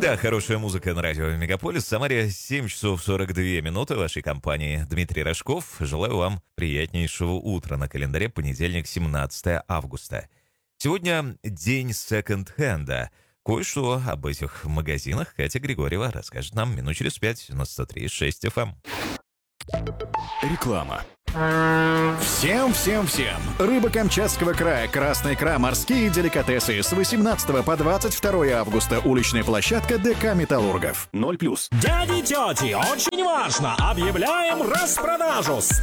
Всегда хорошая музыка на радио Мегаполис. В Самаре 7 часов 42 минуты. В вашей компании Дмитрий Рожков. Желаю вам приятнейшего утра. На календаре понедельник, 17 августа. Сегодня день секонд-хенда. Кое-что об этих магазинах Катя Григорьева расскажет нам минут через 5 на 103.6 FM. Реклама. Всем! Рыба Камчатского края, красная икра, морские деликатесы с 18 по 22 августа. Уличная площадка ДК «Металлургов». 0+. Дяди, тети, очень важно! Объявляем распродажу!